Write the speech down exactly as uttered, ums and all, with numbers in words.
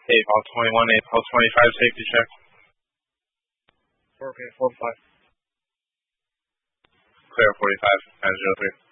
eight Ball twenty-one, eight Ball twenty-five, safety check. four K, four five. Clear forty-five, nine zero three.